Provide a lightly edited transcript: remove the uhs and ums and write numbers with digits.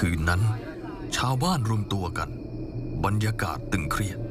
คืนนั้นชาวบ้านรวมตัวกันบรรยากาศตึงเครียด